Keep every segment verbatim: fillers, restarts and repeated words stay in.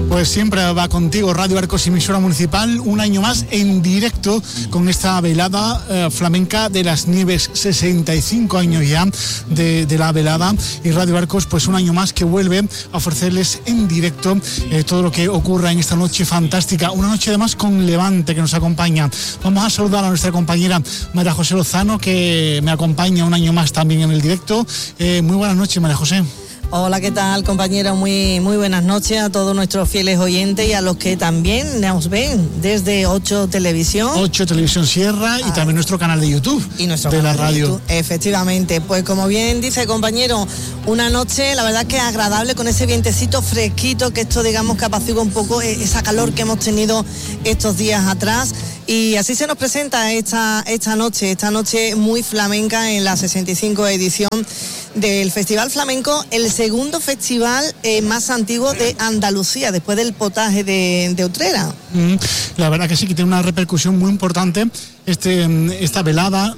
Pues siempre va contigo Radio Arcos, emisora municipal, un año más en directo con esta velada eh, flamenca de las Nieves, sesenta y cinco años ya de, de la velada, y Radio Arcos pues un año más que vuelve a ofrecerles en directo eh, todo lo que ocurra en esta noche fantástica, una noche además con Levante que nos acompaña. Vamos a saludar a nuestra compañera María José Lozano, que me acompaña un año más también en el directo. Eh, muy buenas noches, María José. Hola, ¿qué tal, compañero? Muy, muy buenas noches a todos nuestros fieles oyentes y a los que también nos ven desde ocho Televisión. ocho Televisión Sierra y ah, también nuestro canal de YouTube y nuestro de la radio. De YouTube, efectivamente, pues como bien dice, compañero, una noche, la verdad que agradable, con ese vientecito fresquito, que esto, digamos, que apacigua un poco esa calor que hemos tenido estos días atrás. Y así se nos presenta esta, esta noche, esta noche muy flamenca en la sesenta y cinco edición del Festival Flamenco, el segundo festival eh, más antiguo de Andalucía, después del potaje de, de Utrera. Mm, la verdad que sí, que tiene una repercusión muy importante este, esta velada.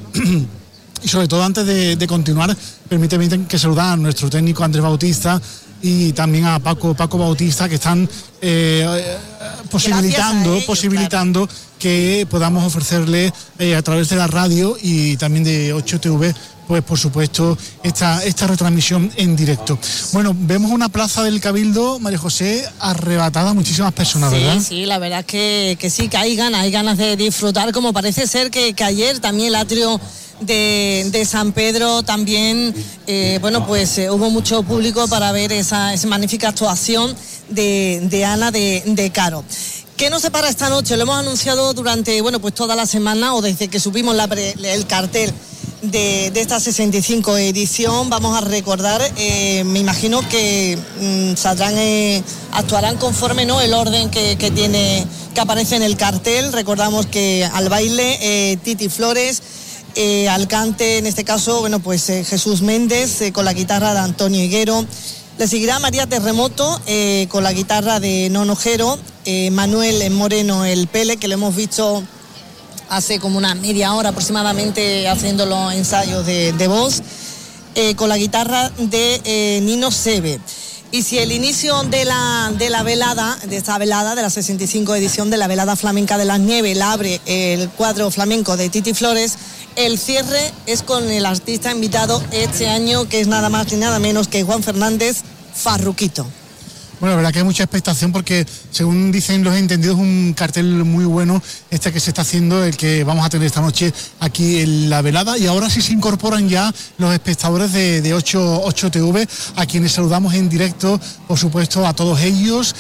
Y sobre todo, antes de, de continuar, permíteme que saludar a nuestro técnico Andrés Bautista y también a Paco, Paco Bautista, que están eh, posibilitando, ellos, posibilitando claro, que podamos ofrecerle eh, a través de la radio y también de ocho T V, pues por supuesto, esta, esta retransmisión en directo. Bueno, vemos una plaza del Cabildo, María José, arrebatada, muchísimas personas, sí, ¿verdad? Sí, la verdad es que, que sí, que hay ganas, hay ganas de disfrutar, como parece ser que, que ayer también el atrio de, de San Pedro también, eh, bueno, pues eh, hubo mucho público para ver esa, esa magnífica actuación de, de Ana de, de Caro. ¿Qué nos separa esta noche? Lo hemos anunciado durante, bueno, pues toda la semana, o desde que subimos la pre, el cartel de, de esta sesenta y cinco edición. Vamos a recordar, eh, me imagino que mmm, saldrán, eh, actuarán conforme, ¿no?, el orden que, que tiene, que aparece en el cartel. Recordamos que al baile eh, Titi Flores, eh, al cante, en este caso, bueno, pues eh, Jesús Méndez, eh, con la guitarra de Antonio Higuero. Le seguirá María Terremoto eh, con la guitarra de Nono Jero, eh, Manuel Moreno el Pele, que lo hemos visto hace como una media hora aproximadamente haciendo los ensayos de, de voz, eh, con la guitarra de eh, Nino Sebe. Y si el inicio de la, de la velada, de esta velada, de la sesenta y cinco edición de la velada flamenca de las Nieves, la abre el cuadro flamenco de Titi Flores, el cierre es con el artista invitado este año, que es nada más ni nada menos que Juan Fernández Farruquito. Bueno, la verdad que hay mucha expectación porque, según dicen los entendidos, es un cartel muy bueno este que se está haciendo, el que vamos a tener esta noche aquí en la velada. Y ahora sí se incorporan ya los espectadores de, de ocho T V, a quienes saludamos en directo, por supuesto, a todos ellos.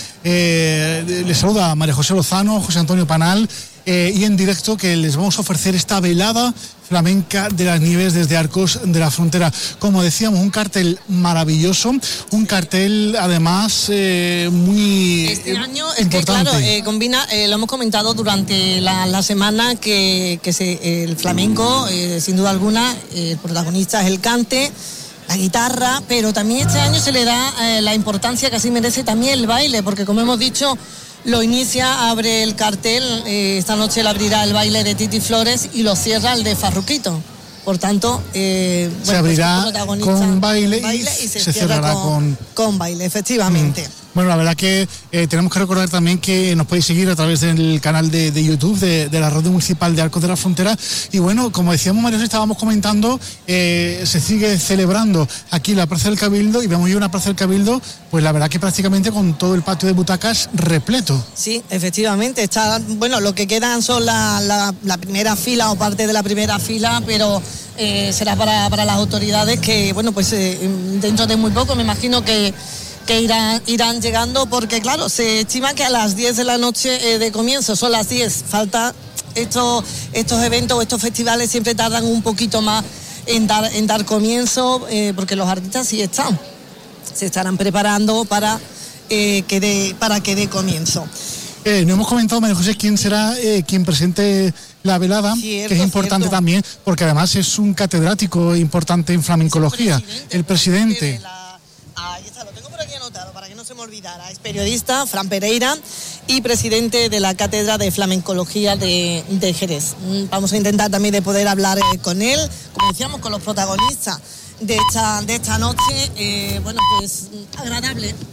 Eh, les saluda María José Lozano, José Antonio Panal, eh, y en directo que les vamos a ofrecer esta velada flamenca de las Nieves desde Arcos de la Frontera. Como decíamos, un cartel maravilloso, un cartel además eh, muy este año eh, es que claro, eh, combina, eh, lo hemos comentado durante la, la semana, que, que se, el flamenco, eh, sin duda alguna, eh, el protagonista es el cante, la guitarra, pero también este año se le da eh, la importancia que así merece también el baile, porque como hemos dicho, lo inicia, abre el cartel, eh, esta noche le abrirá el baile de Titi Flores y lo cierra el de Farruquito. Por tanto, eh, se bueno, abrirá pues, con baile, con baile y, y se, se cierra cerrará con, con... con baile, efectivamente. Mm. Bueno, la verdad que eh, tenemos que recordar también que nos podéis seguir a través del canal de, de YouTube de, de la Radio Municipal de Arcos de la Frontera. Y bueno, como decíamos, María, estábamos comentando, eh, se sigue celebrando aquí la Plaza del Cabildo, y vemos ya una Plaza del Cabildo, pues la verdad que prácticamente con todo el patio de butacas repleto. Sí, efectivamente, está, bueno, lo que quedan son la, la, la primera fila o parte de la primera fila, pero eh, será para, para las autoridades que, bueno, pues eh, dentro de muy poco, me imagino que que irán, irán llegando, porque claro, se estima que a las diez de la noche eh, de comienzo, son las diez, falta estos, estos eventos o estos festivales siempre tardan un poquito más en dar, en dar comienzo, eh, porque los artistas sí están, se estarán preparando para, eh, que, dé, para que dé comienzo. Eh, no hemos comentado, María José, quién será eh, quien presente la velada, cierto, que es importante cierto. también, porque además es un catedrático importante en flamencología, el presidente. Ahí está, lo tengo por aquí anotado para que no se me olvidara. Es periodista, Fran Pereira, y presidente de la Cátedra de Flamencología de, de Jerez. Vamos a intentar también de poder hablar eh, con él, como decíamos, con los protagonistas de esta, de esta noche. Eh, bueno, pues agradable.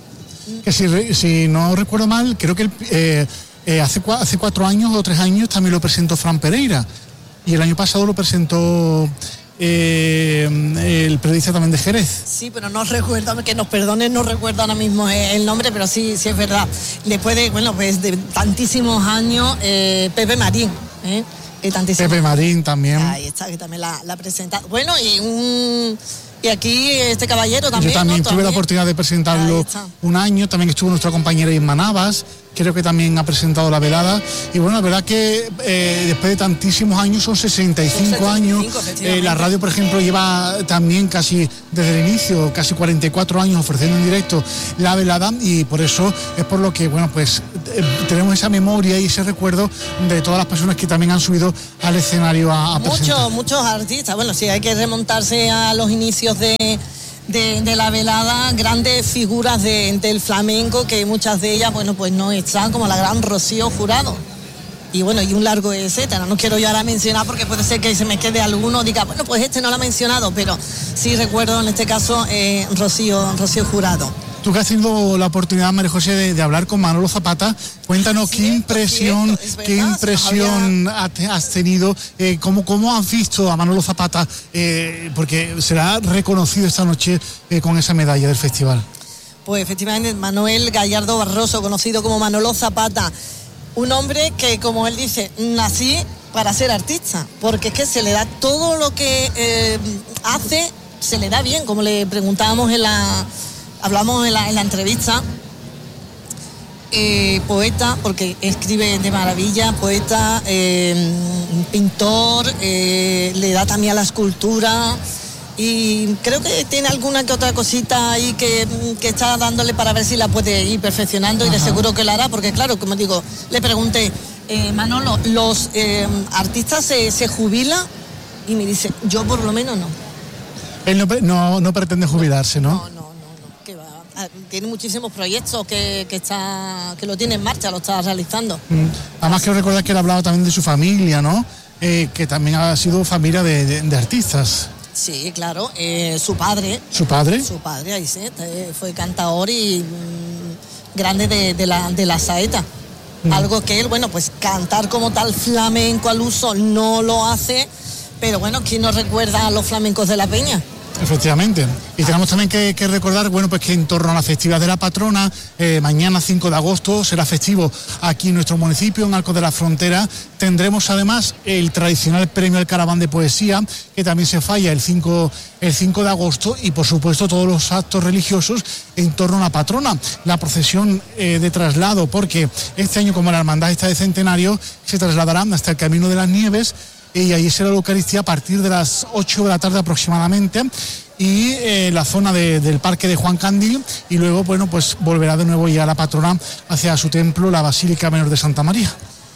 que si, si no recuerdo mal, creo que el, eh, eh, hace, hace cuatro años o tres años también lo presentó Fran Pereira, y el año pasado lo presentó eh, el periodista también de Jerez. Sí, pero no recuerdo, que nos perdonen, no recuerdo ahora mismo el nombre, pero sí, sí es verdad. Después de, bueno, pues de tantísimos años, eh, Pepe Marín, ¿eh? Pepe Marín también. Ahí está, que también la, la presenta. Bueno, y un... Y aquí este caballero también. Yo también ¿no? tuve ¿También? la oportunidad de presentarlo un año, también estuvo nuestra compañera Isma Navas, creo que también ha presentado la velada, y bueno, la verdad que eh, después de tantísimos años, son sesenta y cinco, son sesenta y cinco años, eh, la radio, por ejemplo, lleva también casi desde el inicio, casi cuarenta y cuatro años ofreciendo en directo la velada, y por eso es por lo que, bueno, pues eh, tenemos esa memoria y ese recuerdo de todas las personas que también han subido al escenario a, a Muchos, presentar. muchos artistas, bueno, sí, hay que remontarse a los inicios de, de, de la velada, grandes figuras de, del flamenco, que muchas de ellas, bueno, pues no están, como la gran Rocío Jurado. Y bueno, y un largo etcétera. No quiero yo ahora mencionar porque puede ser que se me quede alguno, diga, bueno, pues este no lo ha mencionado, pero sí recuerdo en este caso eh, Rocío, Rocío Jurado. Tú que has tenido la oportunidad, María José, de, de hablar con Manolo Zapata, cuéntanos cierto, qué impresión, cierto, es verdad, qué impresión había... has tenido, eh, cómo, cómo has visto a Manolo Zapata, eh, porque será reconocido esta noche eh, con esa medalla del festival. Pues efectivamente, Manuel Gallardo Barroso, conocido como Manolo Zapata, un hombre que, como él dice, nací para ser artista, porque es que se le da todo lo que eh, hace, se le da bien, como le preguntábamos en la... Hablamos en la, en la entrevista, eh, poeta, porque escribe de maravilla, poeta, eh, pintor, eh, le da también a la escultura, y creo que tiene alguna que otra cosita ahí que, que está dándole para ver si la puede ir perfeccionando. Ajá. Y de seguro que la hará, porque claro, como digo, le pregunté, eh, Manolo, ¿los eh, artistas se, se jubilan? Y me dice, yo por lo menos no. Él no, no, no pretende jubilarse, ¿no? No, no. Tiene muchísimos proyectos que, que está que lo tiene en marcha, lo está realizando. Mm. Además, quiero recordar que él hablaba también de su familia, ¿no? Eh, que también ha sido familia de, de, de artistas. Sí, claro. Eh, su padre. ¿Su padre? Su padre, ahí sí, fue cantador y mmm, grande de, de, la, de la saeta. Mm. Algo que él, bueno, pues cantar como tal flamenco al uso no lo hace, pero bueno, ¿quién nos recuerda a los flamencos de la Peña? Efectivamente. Y tenemos también que, que recordar, bueno, pues que en torno a la festividad de la patrona, eh, mañana cinco de agosto será festivo aquí en nuestro municipio, en Arcos de la Frontera. Tendremos además el tradicional premio al Caraván de Poesía, que también se falla el cinco, el cinco de agosto, y por supuesto todos los actos religiosos en torno a la patrona. La procesión eh, de traslado, porque este año, como la hermandad está de centenario, se trasladará hasta el Camino de las Nieves, y ahí será la Eucaristía a partir de las ocho de la tarde aproximadamente, y eh, la zona de, del Parque de Juan Candil, y luego, bueno, pues volverá de nuevo ya la patrona hacia su templo, la Basílica Menor de Santa María.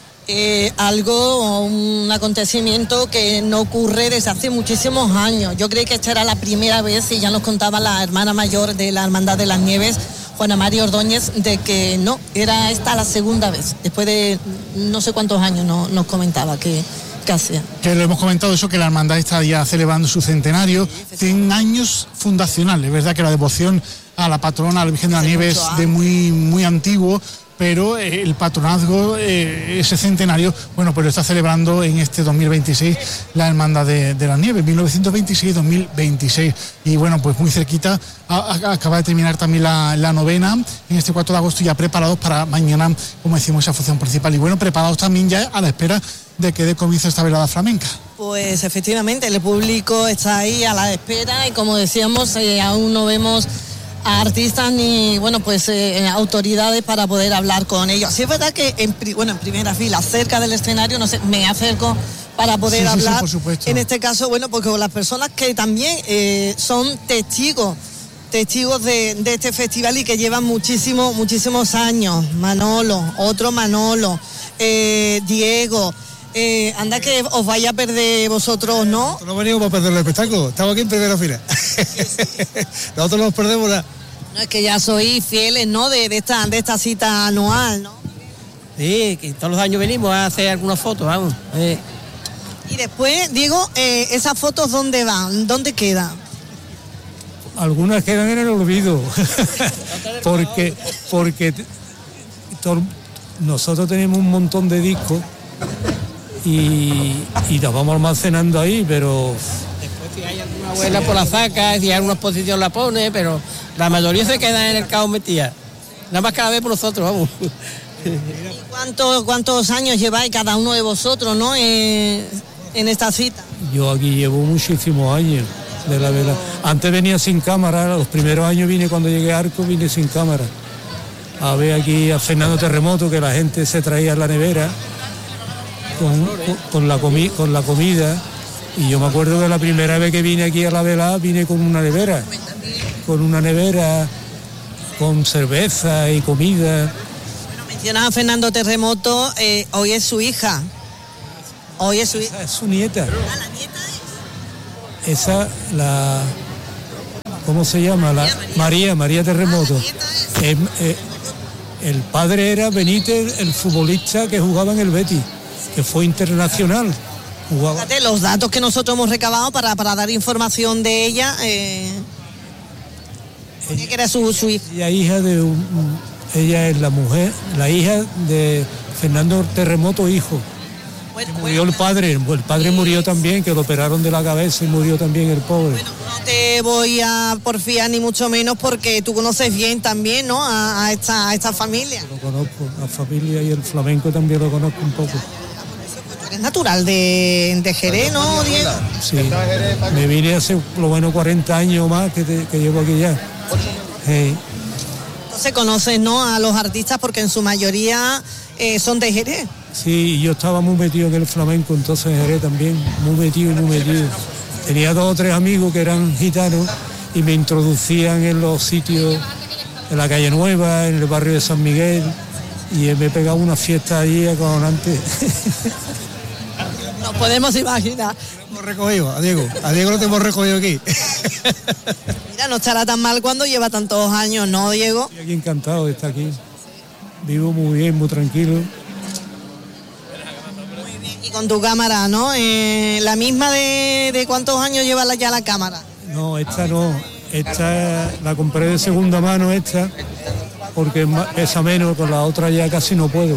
Eh, algo, un acontecimiento que no ocurre desde hace muchísimos años. Yo creí que esta era la primera vez, y ya nos contaba la hermana mayor de la Hermandad de las Nieves, Juana María Ordóñez, de que no, era esta la segunda vez, después de no sé cuántos años no, nos comentaba que... Casi. Que lo hemos comentado eso, que la hermandad está ya celebrando su centenario, sí, cien años fundacionales, verdad que la devoción a la patrona, a la Virgen de la Nieve, es de muy, muy antiguo, pero el patronazgo, eh, ese centenario, bueno, pues lo está celebrando en este dos mil veintiséis la Hermandad de, de la Nieve, mil novecientos veintiséis dos mil veintiséis, y bueno, pues muy cerquita, a, a, acaba de terminar también la, la novena, en este cuatro de agosto, ya preparados para mañana, como decimos, esa función principal, y bueno, preparados también ya a la espera de que dé comienzo esta velada flamenca. Pues efectivamente, el público está ahí a la espera, y como decíamos, eh, aún no vemos a artistas ni, bueno, pues eh, autoridades para poder hablar con ellos. Sí es verdad que en, bueno, en primera fila, cerca del escenario, no sé, me acerco para poder sí, hablar. Sí, sí, por supuesto. En este caso, bueno, porque con las personas que también eh, son testigos testigos de, de este festival y que llevan muchísimos, muchísimos años. Manolo, otro Manolo, eh, Diego. Eh, anda que os vaya a perder vosotros, ¿no? Nosotros no venimos para perder el espectáculo, estamos aquí en primera fila. Nosotros nos perdemos la... No, es que ya sois fieles, ¿no? De, de, esta, de esta cita anual, ¿no? Sí, que todos los años venimos a hacer algunas fotos, vamos. Eh. Y después, Diego, eh, ¿esas fotos dónde van? ¿Dónde quedan? algunas quedan en el olvido, porque, porque to, nosotros tenemos un montón de discos y, y los vamos almacenando ahí, pero... Después si hay alguna abuela por la saca, si hay alguna exposición la pone, pero la mayoría se quedan en el caos metida. Nada más cada vez por nosotros, vamos. ¿Y cuántos, cuántos años lleváis cada uno de vosotros, ¿no? Eh, en esta cita. Yo aquí llevo muchísimos años de la vela. Antes venía sin cámara, los primeros años vine cuando llegué a Arco, vine sin cámara. A ver aquí a Fernando Terremoto, que la gente se traía en la nevera con, con, con, la, comi, con la comida. Y yo me acuerdo que la primera vez que vine aquí a la vela, vine con una nevera. Con una nevera, con cerveza y comida. Mencionaba a Fernando Terremoto, eh, hoy es su hija. Hoy es su hija. Esa es su nieta. Ah, la nieta es. Esa, la... ¿Cómo se llama? La, María, María Terremoto. Ah, eh, eh, el padre era Benítez, el futbolista que jugaba en el Betis, que fue internacional. Jugaba. Fíjate, los datos que nosotros hemos recabado para, para dar información de ella, eh, ella, que era su, su hija. Ella, hija de un, ella es la mujer, la hija de Fernando Terremoto, hijo. Bueno, Murió bueno, el padre, el padre murió también, que lo operaron de la cabeza y murió también el pobre. Bueno, no te voy a porfiar ni mucho menos porque tú conoces bien también, ¿no? A, a, esta, a esta familia. Lo conozco, la familia y el flamenco también lo conozco un poco. Es natural de, de Jerez, ¿no, Diego? Sí, me vine hace por lo menos cuarenta años más que, te, que llevo aquí ya. Hey. Entonces conoces, ¿no? A los artistas porque en su mayoría eh, son de Jerez. Sí, yo estaba muy metido en el flamenco, entonces en Jerez también, muy metido y muy metido. Tenía dos o tres amigos que eran gitanos y me introducían en los sitios, en la calle Nueva, en el barrio de San Miguel, y me pegaba una fiesta allí acojonante. Nos podemos imaginar. Lo hemos recogido, a Diego, a Diego lo tenemos recogido aquí. Mira, no estará tan mal cuando lleva tantos años, ¿no, Diego? Estoy aquí encantado de estar aquí. Vivo muy bien, muy tranquilo. Y con tu cámara, ¿no? Eh, la misma de, de cuántos años lleva ya la cámara. No, esta no. Esta la compré de segunda mano, esta, porque pesa menos, con la otra ya casi no puedo.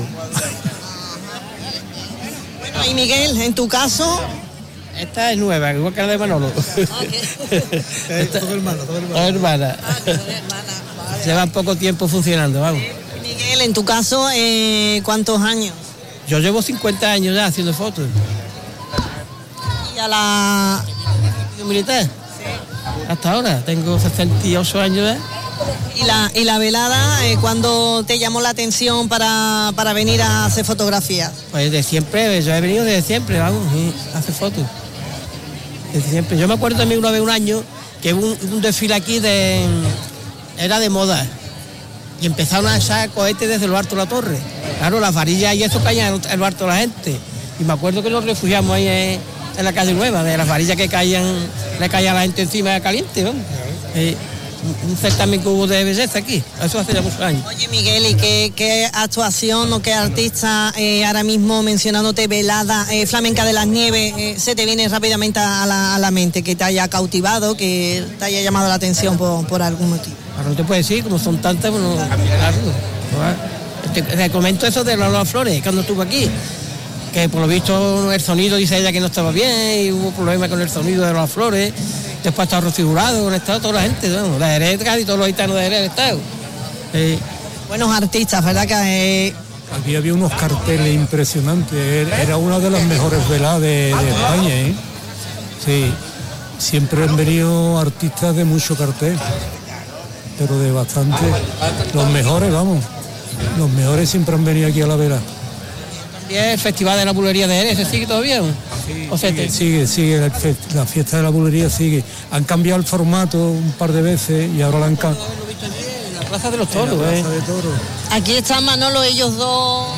Bueno, y Miguel, en tu caso... Esta es nueva, igual que la de Manolo. Esta, todo hermano, todo hermano. Dos hermanas. Llevan poco tiempo funcionando, vamos. Miguel, en tu caso, eh, ¿cuántos años? Yo llevo cincuenta años ya haciendo fotos. ¿Y a la...? ¿Militar? Sí. Hasta ahora, tengo sesenta y ocho años ya. ¿Y la, y la velada, eh, cuándo te llamó la atención para, para venir a hacer fotografías? Pues de siempre, yo he venido desde siempre, vamos, a hacer fotos. Desde siempre. Yo me acuerdo también una vez un año que hubo un, un desfile aquí de... era de moda. Y empezaron a echar cohetes desde lo alto de la torre. Claro, las varillas y eso caían en lo alto de la gente. Y me acuerdo que nos refugiamos ahí en, en la calle Nueva, de las varillas que caían, le caía a la gente encima caliente, vamos. Eh, un certamen que hubo de belleza aquí, eso hace ya muchos años. Oye, Miguel, ¿y qué, qué actuación o qué artista eh, ahora mismo mencionándote velada eh, flamenca de las nieves eh, se te viene rápidamente a la, a la mente, que te haya cautivado, que te haya llamado la atención por, por algún motivo? Ahora no te puedo decir, como son tantas, bueno, claro. Te, te comento eso de Lola Flores, cuando estuve aquí, que por lo visto el sonido, dice ella que no estaba bien, y hubo problemas con el sonido de Lola Flores. Después está Rocío Jurado, han estado toda la gente, ¿no? La Jerez y todos los gitanos de Jerez han estado. Eh, Buenos artistas, ¿verdad? Que eh... Aquí había unos carteles impresionantes, era una de las mejores veladas de, de España, ¿eh? Sí, siempre han venido artistas de mucho cartel, pero de bastante, los mejores, vamos, los mejores siempre han venido aquí a la vela. También el Festival de la Bulería de Jerez, ¿se sigue todavía? Sí, o sea, sigue, te... sigue, sigue la, la fiesta de la bulería sigue. Han cambiado el formato un par de veces y ahora la han cambiado. La Plaza de los Toros, la ¿eh? Plaza de Toros. Aquí están Manolo, ellos dos.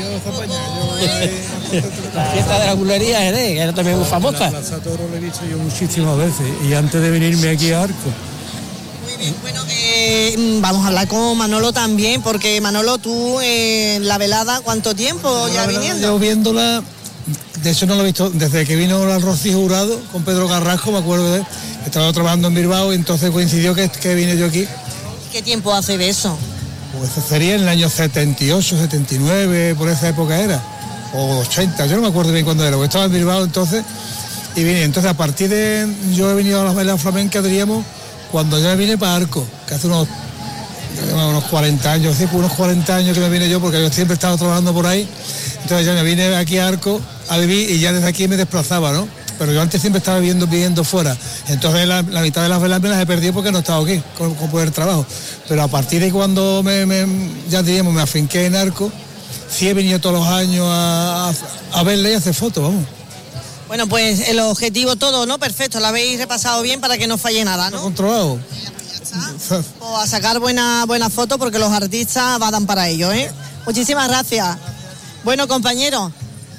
La fiesta de la bulería de Jerez, que era también muy famosa. La Plaza de Toros la he visto yo muchísimas veces y antes de venirme aquí a Arco. Muy bien, bueno, eh, vamos a hablar con Manolo también, porque Manolo, tú, eh, la velada, ¿cuánto tiempo ya viniendo? Yo viéndola de hecho no lo he visto desde que vino el Rocío Jurado con Pedro Carrasco, me acuerdo de él. Estaba trabajando en Bilbao y entonces coincidió que, que vine yo aquí. ¿Qué tiempo hace de eso? Pues eso sería en el año setenta y ocho, setenta y nueve, por esa época era, o ochenta, yo no me acuerdo bien cuándo era, porque estaba en Bilbao entonces, y vine, entonces a partir de, yo he venido a las bailas flamencas, diríamos, cuando yo me vine para Arco, que hace unos, unos cuarenta años, sí, unos cuarenta años que me vine yo, porque yo siempre he estado trabajando por ahí, entonces ya me vine aquí a Arco a vivir y ya desde aquí me desplazaba, ¿no? Pero yo antes siempre estaba viviendo, viviendo fuera, entonces la, la mitad de las velas me las he perdido porque no he estado aquí con, con el trabajo, pero a partir de cuando me, me, ya diríamos, me afinqué en Arco, sí he venido todos los años a, a, a verle y a hacer fotos, vamos. Bueno, pues el objetivo todo, ¿no? Perfecto, lo habéis repasado bien para que no falle nada, ¿no? Controlado. O a sacar buenas buena fotos porque los artistas van para ello, ¿eh? Muchísimas gracias. Bueno, compañero.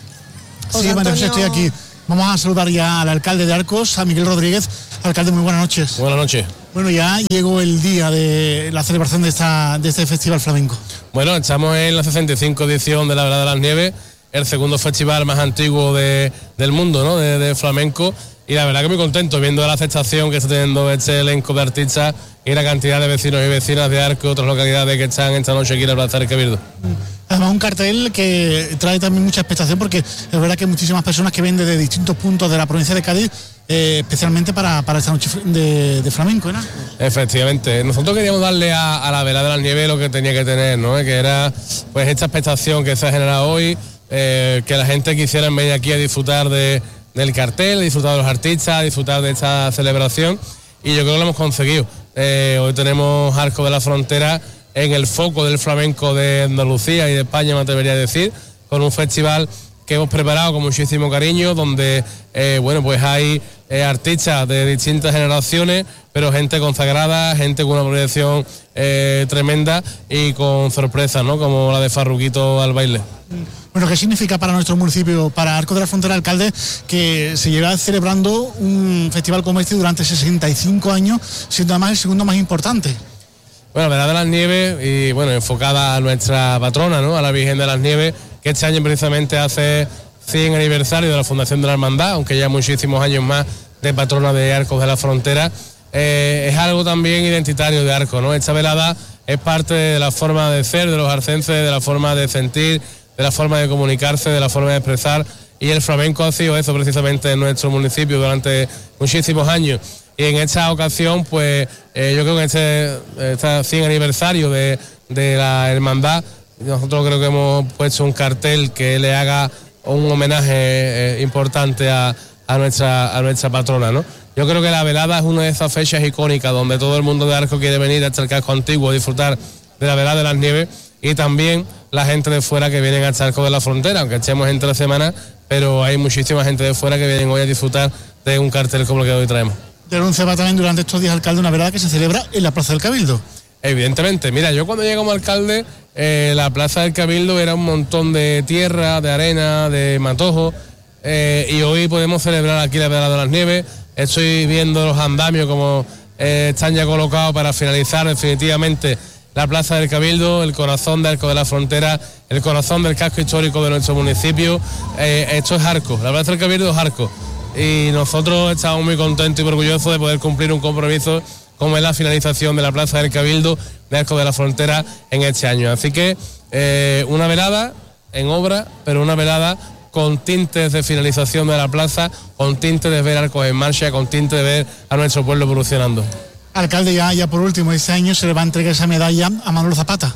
Sí, bueno, yo estoy aquí. Vamos a saludar ya al alcalde de Arcos, a Miguel Rodríguez. Alcalde, muy buenas noches. Buenas noches. Bueno, ya llegó el día de la celebración de, esta, de este festival flamenco. Bueno, estamos en la sesenta y cinco edición de la Velada de las Nieves, el segundo festival más antiguo de, del mundo, ¿no? De, de flamenco. Y la verdad que muy contento viendo la aceptación que está teniendo este elenco de artistas y la cantidad de vecinos y vecinas de Arcos y otras localidades que están esta noche aquí en la Plaza del Cabildo. Además, un cartel que trae también mucha expectación porque es verdad que hay muchísimas personas que vienen desde distintos puntos de la provincia de Cádiz, eh, especialmente para, para esta noche de, de flamenco, ¿no? Efectivamente, nosotros queríamos darle a, a la Velada de las Nieves lo que tenía que tener, ¿no? Que era pues esta expectación que se ha generado hoy, eh, que la gente quisiera venir aquí a disfrutar de, del cartel, a disfrutar de los artistas, a disfrutar de esta celebración, y yo creo que lo hemos conseguido. Eh, hoy tenemos Arcos de la Frontera en el foco del flamenco de Andalucía y de España, me atrevería a decir, con un festival que hemos preparado con muchísimo cariño, donde eh, bueno, pues hay eh, artistas de distintas generaciones, pero gente consagrada, gente con una proyección eh, tremenda y con sorpresas, ¿no? Como la de Farruquito al baile. Bueno, ¿qué significa para nuestro municipio, para Arcos de la Frontera, alcalde, que se lleva celebrando un festival como este durante sesenta y cinco años, siendo además el segundo más importante? Bueno, la Velada de las Nieves, y bueno, enfocada a nuestra patrona, ¿no? A la Virgen de las Nieves, que este año precisamente hace cien aniversario de la fundación de la Hermandad, aunque ya muchísimos años más de patrona de Arcos de la Frontera, eh, es algo también identitario de Arcos, ¿no? Esta velada es parte de la forma de ser de los arcenses, de la forma de sentir, de la forma de comunicarse, de la forma de expresar, y el flamenco ha sido eso precisamente en nuestro municipio durante muchísimos años. Y en esta ocasión, pues eh, yo creo que este, este cien aniversario de, de la hermandad, nosotros creo que hemos puesto un cartel que le haga un homenaje eh, importante a, a, nuestra, a nuestra patrona, ¿no? Yo creo que la velada es una de esas fechas icónicas donde todo el mundo de Arcos quiere venir hasta el casco antiguo a disfrutar de la Velada de las Nieves, y también la gente de fuera que vienen hasta Arcos de la Frontera, aunque estemos entre semanas, pero hay muchísima gente de fuera que vienen hoy a disfrutar de un cartel como el que hoy traemos. Del once va también durante estos días, alcalde, una velada que se celebra en la Plaza del Cabildo. Evidentemente, mira, yo cuando llegué como alcalde, eh, la Plaza del Cabildo era un montón de tierra, de arena, de matojo, eh, y hoy podemos celebrar aquí la Velada de las Nieves. Estoy viendo los andamios como eh, están ya colocados para finalizar definitivamente la Plaza del Cabildo, el corazón de Arcos de la Frontera, el corazón del casco histórico de nuestro municipio. Eh, esto es Arcos, la Plaza del Cabildo es Arcos. Y nosotros estamos muy contentos y orgullosos de poder cumplir un compromiso como es la finalización de la Plaza del Cabildo de Arcos de la Frontera en este año. Así que eh, una velada en obra, pero una velada con tintes de finalización de la plaza, con tintes de ver Arcos en marcha, con tintes de ver a nuestro pueblo evolucionando. Alcalde, ya, ya por último, este año se le va a entregar esa medalla a Manolo Zapata.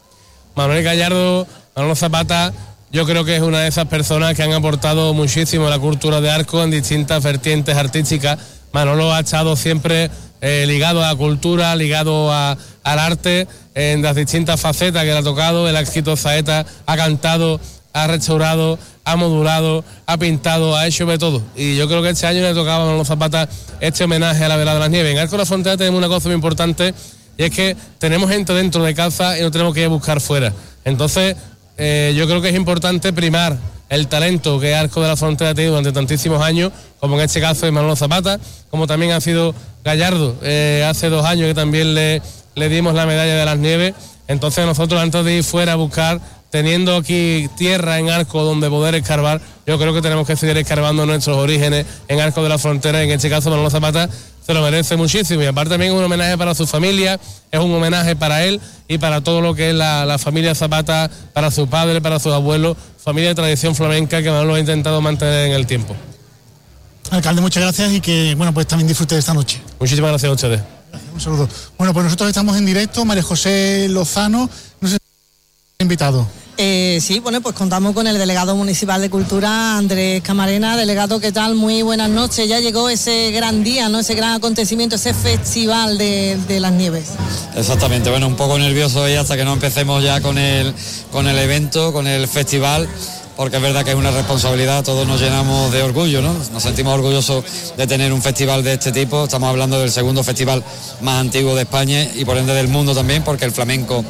Manuel Gallardo, Manolo Zapata, yo creo que es una de esas personas que han aportado muchísimo a la cultura de Arcos en distintas vertientes artísticas. Manolo ha estado siempre eh, ligado a la cultura, ligado a, al arte, en las distintas facetas que le ha tocado. Él ha escrito saetas, ha cantado, ha restaurado, ha modulado, ha pintado, ha hecho de todo. Y yo creo que este año le tocaba a Manolo Zapata este homenaje a la Velada de las Nieves. En Arcos de la Frontera tenemos una cosa muy importante, y es que tenemos gente dentro de casa y no tenemos que ir a buscar fuera. Entonces, eh, yo creo que es importante primar el talento que Arcos de la Frontera ha tenido durante tantísimos años, como en este caso de Manolo Zapata, como también ha sido Gallardo, eh, hace dos años que también le, le dimos la medalla de las Nieves. Entonces nosotros, antes de ir fuera a buscar, teniendo aquí tierra en Arco donde poder escarbar, yo creo que tenemos que seguir escarbando nuestros orígenes en Arco de la Frontera. En este caso Manolo Zapata se lo merece muchísimo, y aparte también es un homenaje para su familia, es un homenaje para él y para todo lo que es la, la familia Zapata, para su padre, para sus abuelos, familia de tradición flamenca que Manolo ha intentado mantener en el tiempo. Alcalde, muchas gracias y que, bueno, pues también disfrute de esta noche. Muchísimas gracias a ustedes. Gracias, un saludo. Bueno, pues nosotros estamos en directo, María José Lozano, no sé si invitado. Eh, sí, bueno, pues contamos con el delegado municipal de Cultura, Andrés Camarena. Delegado, ¿qué tal? Muy buenas noches. Ya llegó ese gran día, ¿no? Ese gran acontecimiento, ese festival de, de las nieves. Exactamente, bueno, un poco nervioso hoy hasta que no empecemos ya con el, con el evento, con el festival, porque es verdad que es una responsabilidad, todos nos llenamos de orgullo, ¿no? Nos sentimos orgullosos de tener un festival de este tipo. Estamos hablando del segundo festival más antiguo de España y por ende del mundo también, porque el flamenco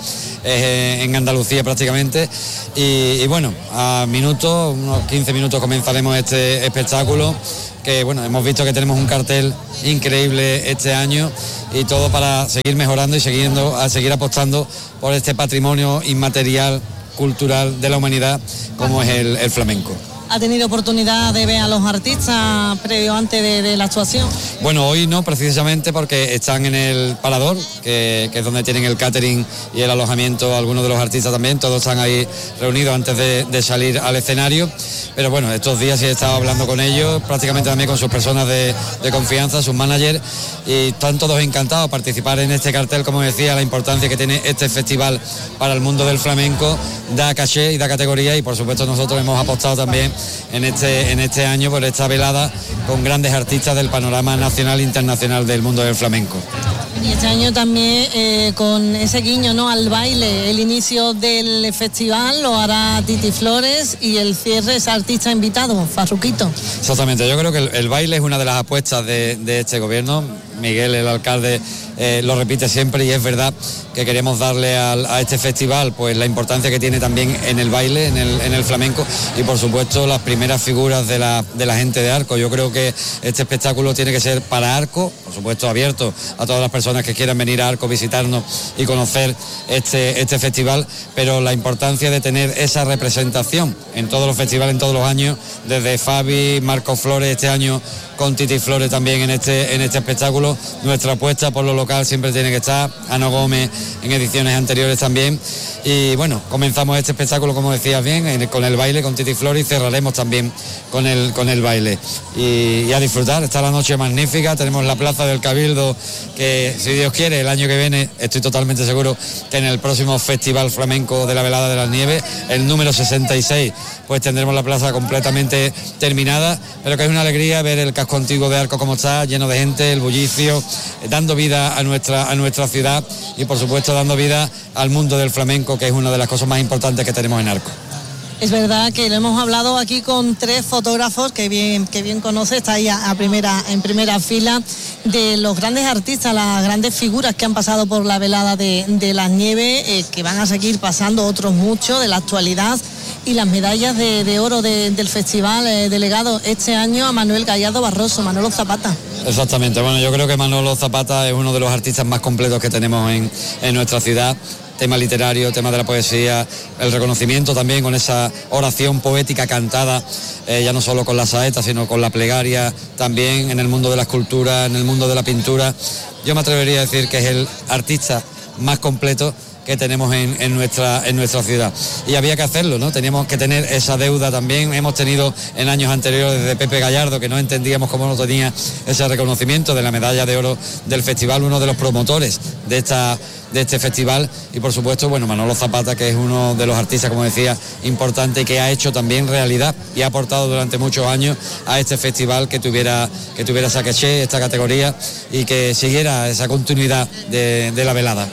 es en Andalucía prácticamente. Y, y bueno, a minutos, unos quince minutos comenzaremos este espectáculo, que bueno, hemos visto que tenemos un cartel increíble este año y todo para seguir mejorando y siguiendo, a seguir apostando por este patrimonio inmaterial cultural de la humanidad como es el, el flamenco. ¿Ha tenido oportunidad de ver a los artistas previo antes de, de la actuación? Bueno, hoy no, precisamente porque están en el parador, que, que es donde tienen el catering y el alojamiento, algunos de los artistas también, todos están ahí reunidos antes de, de salir al escenario. Pero bueno, estos días sí he estado hablando con ellos, prácticamente también con sus personas de, de confianza, sus managers, y están todos encantados de participar en este cartel. Como decía, la importancia que tiene este festival para el mundo del flamenco da caché y da categoría, y por supuesto nosotros hemos apostado también en este, en este año por esta velada con grandes artistas del panorama nacional e internacional del mundo del flamenco. Y este año también eh, con ese guiño, ¿no?, al baile. El inicio del festival lo hará Titi Flores y el cierre es artista invitado, Farruquito. Exactamente, yo creo que el, el baile es una de las apuestas de, de este gobierno. Miguel, el alcalde, eh, lo repite siempre, y es verdad que queremos darle al, a este festival pues la importancia que tiene también en el baile, en el, en el flamenco, y por supuesto las primeras figuras de la, de la gente de Arco. Yo creo que este espectáculo tiene que ser para Arco, por supuesto abierto a todas las personas que quieran venir a Arco, visitarnos y conocer este, este festival, pero la importancia de tener esa representación en todos los festivales, en todos los años, desde Fabi, Marcos Flores, este año con Titi Flores también en este, en este espectáculo. Nuestra apuesta por lo local siempre tiene que estar, Ano Gómez en ediciones anteriores también. Y bueno, comenzamos este espectáculo, como decías bien, en, con el baile, con Titi Flores, y cerraremos también con el, con el baile. Y, y a disfrutar, está la noche magnífica, tenemos la Plaza del Cabildo, que si Dios quiere, el año que viene, estoy totalmente seguro que en el próximo Festival Flamenco de la Velada de las Nieves, el número sesenta y seis, pues tendremos la plaza completamente terminada, pero que es una alegría ver el casco antiguo de Arco como está, lleno de gente, el bullicio, dando vida a nuestra, a nuestra ciudad y por supuesto dando vida al mundo del flamenco, que es una de las cosas más importantes que tenemos en Arco. Es verdad que lo hemos hablado aquí con tres fotógrafos que bien, que bien conoce, está ahí a, a primera, en primera fila, de los grandes artistas, las grandes figuras que han pasado por la velada de, de las nieves, eh, que van a seguir pasando otros muchos de la actualidad, y las medallas de, de oro de, del festival, eh, delegado este año a Manuel Gallardo Barroso, Manolo Zapata. Exactamente, bueno, yo creo que Manolo Zapata es uno de los artistas más completos que tenemos en, en nuestra ciudad. Tema literario, tema de la poesía, el reconocimiento también con esa oración poética cantada, eh, ya no solo con la saeta, sino con la plegaria, también en el mundo de la escultura, en el mundo de la pintura. Yo me atrevería a decir que es el artista más completo que tenemos en, en, nuestra, en nuestra ciudad. Y había que hacerlo, ¿no? Teníamos que tener esa deuda también. Hemos tenido en años anteriores desde Pepe Gallardo, que no entendíamos cómo no tenía ese reconocimiento de la medalla de oro del festival, uno de los promotores de esta de este festival, y por supuesto, bueno, Manolo Zapata, que es uno de los artistas, como decía, importante, y que ha hecho también realidad y ha aportado durante muchos años a este festival que tuviera, que tuviera esa caché, esta categoría, y que siguiera esa continuidad de, de la velada.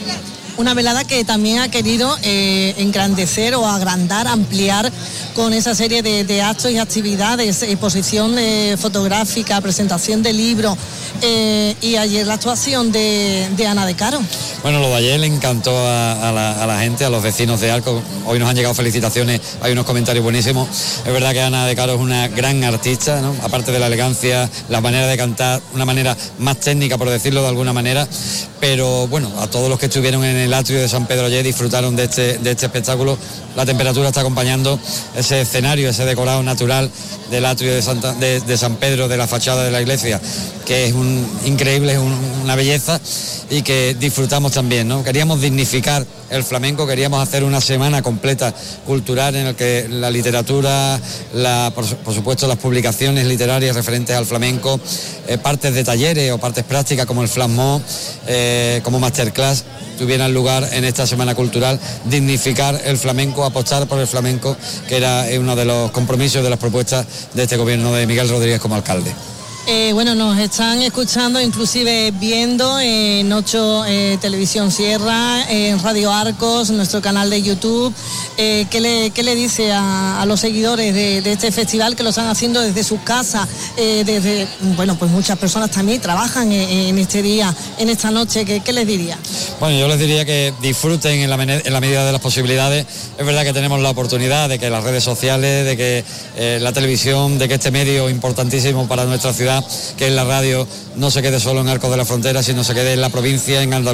Una velada que también ha querido eh, engrandecer o agrandar, ampliar con esa serie de, de actos y actividades, exposición eh, fotográfica, presentación de libros, eh, y ayer la actuación de, de Ana de Caro. Bueno, lo de ayer le encantó a, a, la, a la gente, a los vecinos de Arcos. Hoy nos han llegado felicitaciones, hay unos comentarios buenísimos. Es verdad que Ana de Caro es una gran artista, ¿no? Aparte de la elegancia, la manera de cantar, una manera más técnica, por decirlo de alguna manera. Pero bueno, a todos los que estuvieron en el atrio de San Pedro ayer disfrutaron de este, de este espectáculo. La temperatura está acompañando ese escenario, ese decorado natural del atrio de, Santa, de, de San Pedro, de la fachada de la iglesia, que es un, increíble, es un, una belleza, y que disfrutamos también, ¿no? Queríamos dignificar el flamenco, queríamos hacer una semana completa cultural en la que la literatura, la, por, por supuesto las publicaciones literarias referentes al flamenco, eh, partes de talleres o partes prácticas como el flasmó, eh, como masterclass, tuvieran lugar en esta semana cultural, dignificar el flamenco, apostar por el flamenco, que era uno de los compromisos, de las propuestas de este gobierno de Miguel Rodríguez como alcalde. Eh, bueno, nos están escuchando, inclusive viendo en ocho eh, Televisión Sierra, en Radio Arcos, nuestro canal de YouTube. Eh, ¿qué, le, ¿Qué le dice a, a los seguidores de, de este festival, que lo están haciendo desde sus casas? Eh, desde, bueno, pues muchas personas también trabajan en, en este día, en esta noche. ¿Qué, qué les diría? Bueno, yo les diría que disfruten en la, en la medida de las posibilidades. Es verdad que tenemos la oportunidad de que las redes sociales, de que eh, la televisión, de que este medio importantísimo para nuestra ciudad, que es la radio, no se quede solo en Arcos de la Frontera, sino se quede en la provincia, en Andalucía.